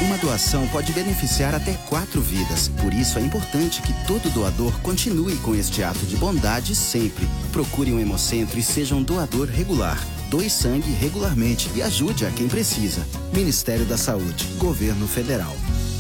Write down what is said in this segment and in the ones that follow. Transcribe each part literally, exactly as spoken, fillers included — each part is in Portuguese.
Uma doação pode beneficiar até quatro vidas. Por isso é importante que todo doador continue com este ato de bondade sempre. Procure um Hemocentro e seja um doador regular. Doe sangue regularmente e ajude a quem precisa. Ministério da Saúde, Governo Federal.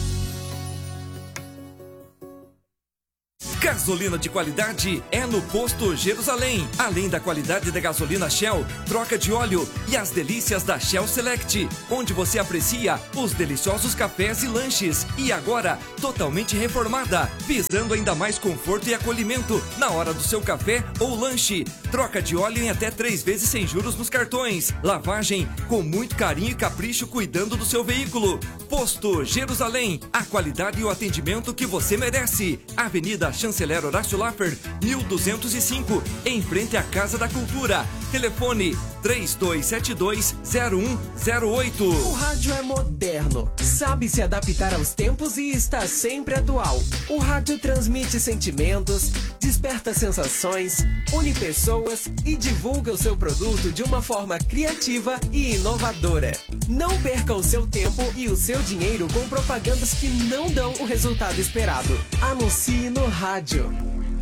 Gasolina de qualidade é no Posto Jerusalém. Além da qualidade da gasolina Shell, troca de óleo e as delícias da Shell Select, onde você aprecia os deliciosos cafés e lanches. E agora, totalmente reformada, visando ainda mais conforto e acolhimento na hora do seu café ou lanche. Troca de óleo em até três vezes sem juros nos cartões. Lavagem com muito carinho e capricho cuidando do seu veículo. Posto Jerusalém, a qualidade e o atendimento que você merece. Avenida Chanceler Horácio Laffer, mil duzentos e cinco, em frente à Casa da Cultura. Telefone três dois sete dois, zero um zero oito. O rádio é moderno, sabe se adaptar aos tempos e está sempre atual. O rádio transmite sentimentos, desperta sensações, une pessoas e divulga o seu produto de uma forma criativa e inovadora. Não perca o seu tempo e o seu dinheiro com propagandas que não dão o resultado esperado. Anuncie no rádio.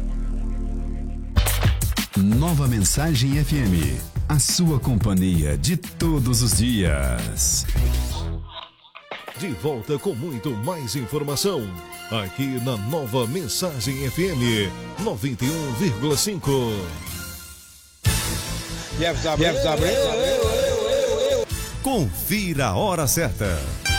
Nova Mensagem F M, a sua companhia de todos os dias. De volta com muito mais informação, aqui na Nova Mensagem F M noventa e um vírgula cinco. Confira a hora certa.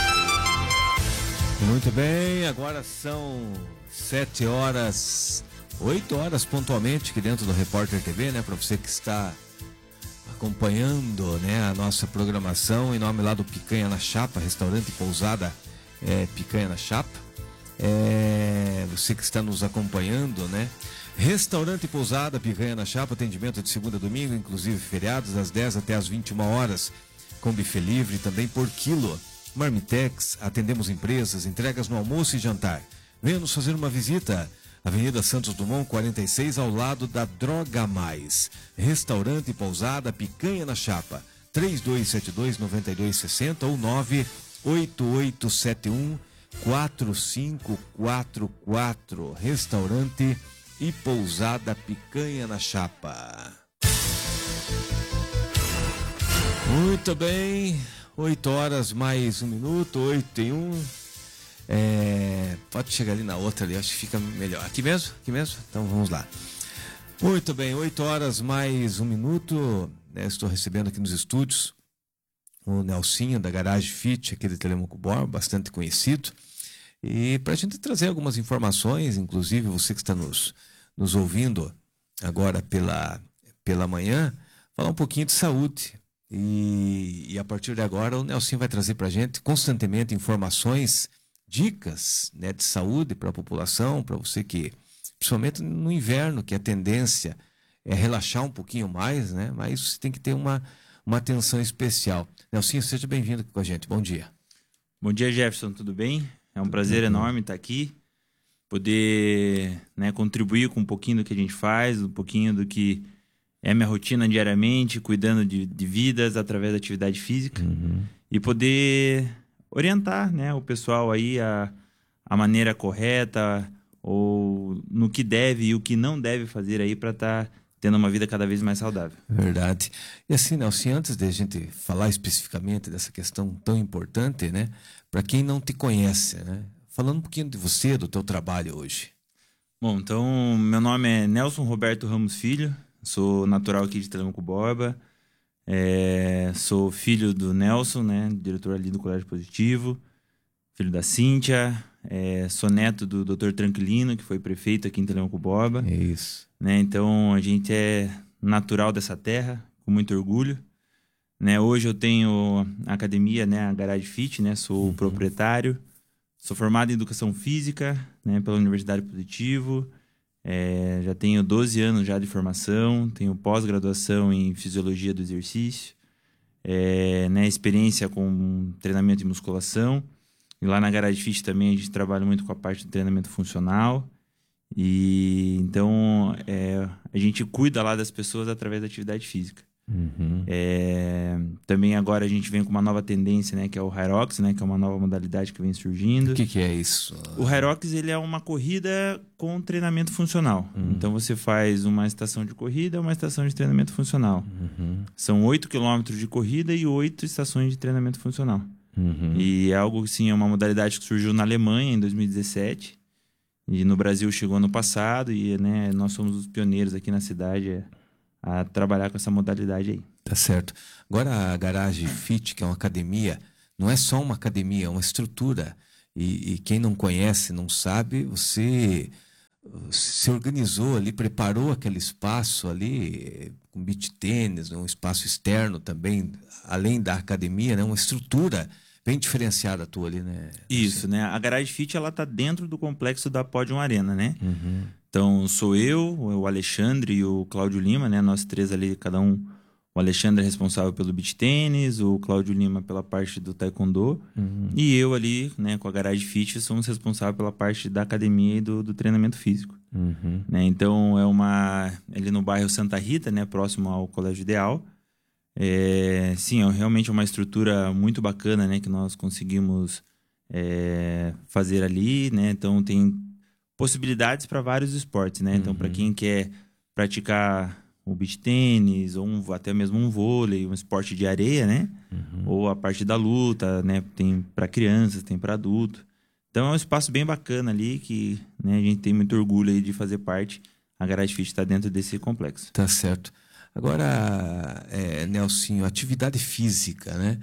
Muito bem, agora são sete horas, oito horas pontualmente aqui dentro do Repórter T V, né? Para você que está acompanhando, né, a nossa programação em nome lá do Picanha na Chapa, restaurante e pousada é, Picanha na Chapa. É, você que está nos acompanhando, né? Restaurante e pousada Picanha na Chapa, atendimento de segunda a domingo, inclusive feriados, das dez até as vinte e uma horas, com buffet livre também por quilo. Marmitex, atendemos empresas, entregas no almoço e jantar. Venha nos fazer uma visita. Avenida Santos Dumont, quarenta e seis, ao lado da Droga Mais. Restaurante e pousada Picanha na Chapa. três dois sete dois, nove dois seis zero ou nove oito oito sete um, quatro cinco quatro quatro. Restaurante e pousada Picanha na Chapa. Muito bem, oito horas mais um minuto, oito e um. É, pode chegar ali na outra ali, acho que fica melhor. Aqui mesmo? Aqui mesmo? Então vamos lá. Muito bem, oito horas mais um minuto. Né, estou recebendo aqui nos estúdios o Nelsinho da Garage Fit, aqui de Telemaco Borba, bastante conhecido. E para a gente trazer algumas informações, inclusive você que está nos, nos ouvindo agora pela, pela manhã, falar um pouquinho de saúde. E, e a partir de agora o Nelsinho vai trazer para a gente constantemente informações, dicas, né, de saúde para a população, para você que, principalmente no inverno, que a tendência é relaxar um pouquinho mais, né? Mas você tem que ter uma, uma atenção especial. Nelsinho, seja bem-vindo aqui com a gente. Bom dia. Bom dia, Jefferson. Tudo bem? É um prazer uhum. enorme estar aqui, poder, né, contribuir com um pouquinho do que a gente faz, um pouquinho do que é minha rotina diariamente, cuidando de, de vidas através da atividade física Uhum. e poder orientar, né, o pessoal aí a, a maneira correta ou no que deve e o que não deve fazer aí para estar tá tendo uma vida cada vez mais saudável. Verdade. E assim, Nelson, antes de a gente falar especificamente dessa questão tão importante, né, para quem não te conhece, né, falando um pouquinho de você, do teu trabalho hoje. Bom, então, meu nome é Nelson Roberto Ramos Filho, sou natural aqui de Telemaco Borba, é, sou filho do Nelson, né, diretor ali do Colégio Positivo, filho da Cíntia, é, sou neto do doutor Tranquilino, que foi prefeito aqui em Telemaco Borba. É isso. Né, então, a gente é natural dessa terra, com muito orgulho. Né, hoje eu tenho a academia, né, a Garage Fit, né, sou uhum. proprietário, sou formado em Educação Física, né, pela Universidade Positivo. É, já tenho doze anos já de formação, tenho pós-graduação em Fisiologia do Exercício, é, né, experiência com treinamento e musculação. E lá na Garage Fit também a gente trabalha muito com a parte do treinamento funcional. E então é, a gente cuida lá das pessoas através da atividade física. Uhum. É, também agora a gente vem com uma nova tendência, né, que é o Hyrox, né, que é uma nova modalidade que vem surgindo. O que, que é isso? O Hyrox, ele é uma corrida com treinamento funcional. Uhum. Então você faz uma estação de corrida, uma estação de treinamento funcional. Uhum. São oito quilômetros de corrida e oito estações de treinamento funcional. Uhum. E é algo, sim, é uma modalidade que surgiu na Alemanha em dois mil e dezessete. E no Brasil chegou ano passado e, né, nós somos os pioneiros aqui na cidade a trabalhar com essa modalidade aí. Tá certo. Agora a Garage Fit, que é uma academia, não é só uma academia, é uma estrutura. E, e quem não conhece, não sabe, você se organizou ali, preparou aquele espaço ali com beach tênis, um espaço externo também, além da academia, né? Uma estrutura bem diferenciada tua ali, né? Isso, né? A Garage Fit, ela tá dentro do complexo da Podium Arena, né? Uhum. Então, sou eu, o Alexandre e o Cláudio Lima, né? Nós três ali, cada um. O Alexandre é responsável pelo beach tênis, o Cláudio Lima pela parte do taekwondo. Uhum. E eu ali, né, com a Garage Fit, somos responsáveis pela parte da academia e do, do treinamento físico. Uhum. Né? Então, é uma... ali no bairro Santa Rita, né? Próximo ao Colégio Ideal. É, sim, é realmente uma estrutura muito bacana, né? Que nós conseguimos é, fazer ali, né? Então, tem possibilidades para vários esportes, né? Então, Uhum. para quem quer praticar o beach tênis, ou um, até mesmo um vôlei, um esporte de areia, né? Uhum. Ou a parte da luta, né? Tem para crianças, tem para adulto. Então, é um espaço bem bacana ali que, né, a gente tem muito orgulho aí de fazer parte. A Garage Fit está dentro desse complexo. Tá certo. Agora, é, Nelsinho, atividade física, né?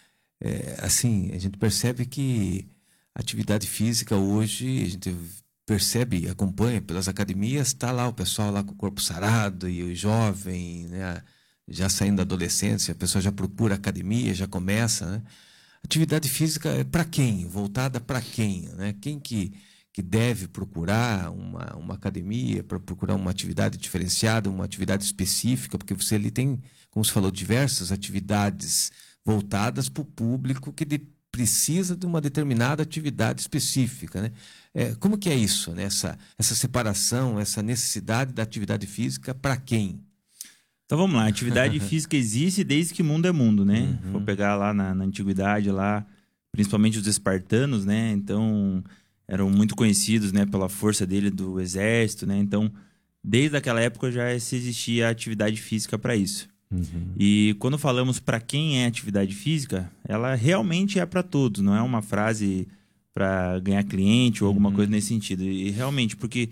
É, assim, a gente percebe que a atividade física hoje, a gente percebe e acompanha pelas academias, está lá o pessoal lá com o corpo sarado e o jovem, né? Já saindo da adolescência, a pessoa já procura academia, já começa, né? Atividade física é para quem? Voltada para quem, né? Quem que, que deve procurar uma, uma academia, para procurar uma atividade diferenciada, uma atividade específica, porque você ali tem, como você falou, diversas atividades voltadas para o público que de, precisa de uma determinada atividade específica, né? É, como que é isso, né? essa, essa separação, essa necessidade da atividade física para quem? Então vamos lá, a atividade física existe desde que mundo é mundo, né? Uhum. Vou pegar lá na, na antiguidade, lá, principalmente os espartanos, né? Então, eram muito conhecidos, né, pela força dele do exército, né? Então, desde aquela época já se existia atividade física para isso. Uhum. E quando falamos para quem é atividade física, ela realmente é para todos, não é uma frase para ganhar cliente ou alguma Uhum. coisa nesse sentido. E realmente, porque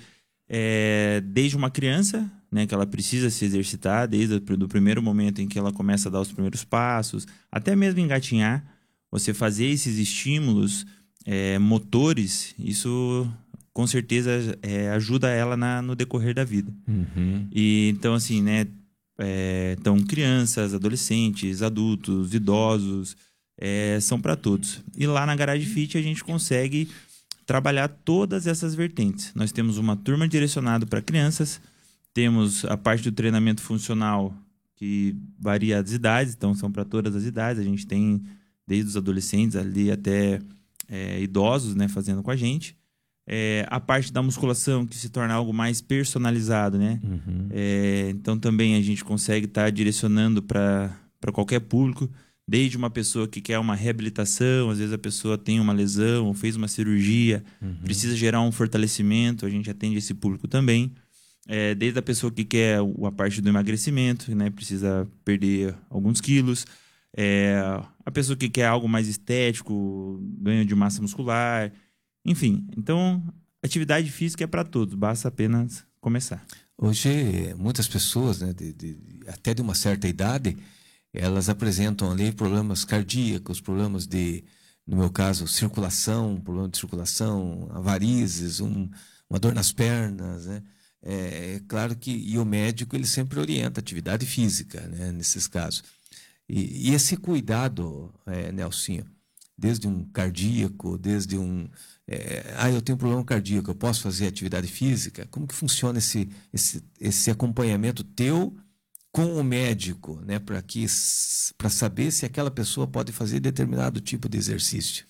é, desde uma criança, né, que ela precisa se exercitar, desde o primeiro momento em que ela começa a dar os primeiros passos, até mesmo engatinhar, você fazer esses estímulos é, motores, isso com certeza é, ajuda ela na, no decorrer da vida. Uhum. E então, assim, né? É, então, crianças, adolescentes, adultos, idosos, é, são para todos. E lá na Garage Fit a gente consegue trabalhar todas essas vertentes. Nós temos uma turma direcionada para crianças, temos a parte do treinamento funcional que varia as idades, então são para todas as idades. A gente tem desde os adolescentes ali até é, idosos, né, fazendo com a gente. É, a parte da musculação que se torna algo mais personalizado, né? Uhum. É, então também a gente consegue estar tá direcionando para qualquer público, desde uma pessoa que quer uma reabilitação, às vezes a pessoa tem uma lesão ou fez uma cirurgia, Uhum. precisa gerar um fortalecimento, a gente atende esse público também. É, desde a pessoa que quer a parte do emagrecimento, né? Precisa perder alguns quilos. É, a pessoa que quer algo mais estético, ganho de massa muscular. Enfim, então, atividade física é para todos, basta apenas começar. Hoje, muitas pessoas, né, de, de, até de uma certa idade, elas apresentam ali problemas cardíacos, problemas de, no meu caso, circulação, problema de circulação, varizes, um, uma dor nas pernas, né? É, é claro que e o médico ele sempre orienta a atividade física, né, nesses casos. E, e esse cuidado, é, Nelsinho, desde um cardíaco, desde um... É, ah, eu tenho um problema cardíaco, eu posso fazer atividade física? Como que funciona esse, esse, esse acompanhamento teu com o médico, né, para que para saber se aquela pessoa pode fazer determinado tipo de exercício?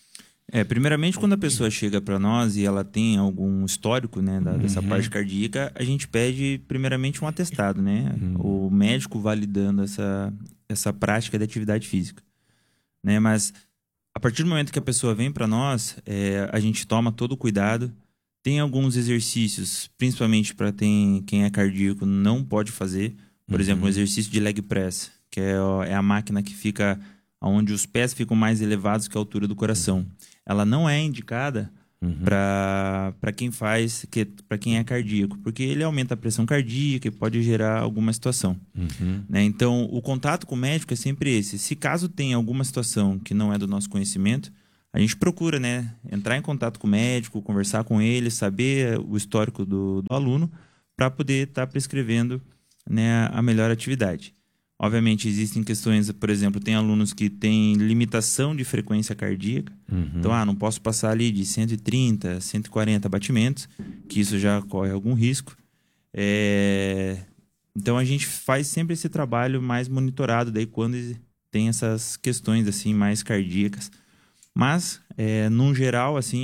É, primeiramente, quando a pessoa chega para nós e ela tem algum histórico, né, da, dessa Uhum. parte cardíaca, a gente pede primeiramente um atestado, né? Uhum. O médico validando essa, essa prática de atividade física, né? Mas a partir do momento que a pessoa vem para nós, é, a gente toma todo o cuidado. Tem alguns exercícios, principalmente para quem é cardíaco, não pode fazer. Por Uhum. exemplo, um exercício de leg press, que é, ó, é a máquina que fica onde os pés ficam mais elevados que a altura do coração. Ela não é indicada Uhum. para quem faz, que, para quem é cardíaco, porque ele aumenta a pressão cardíaca e pode gerar alguma situação. Uhum. Né? Então, o contato com o médico é sempre esse. Se caso tem alguma situação que não é do nosso conhecimento, a gente procura, né, entrar em contato com o médico, conversar com ele, saber o histórico do, do aluno, para poder estar tá prescrevendo, né, a melhor atividade. Obviamente, existem questões, por exemplo, tem alunos que têm limitação de frequência cardíaca. Uhum. Então, ah, não posso passar ali de cento e trinta, cento e quarenta batimentos, que isso já corre algum risco. É... Então, a gente faz sempre esse trabalho mais monitorado, daí quando tem essas questões assim mais cardíacas. Mas, é, num geral, assim,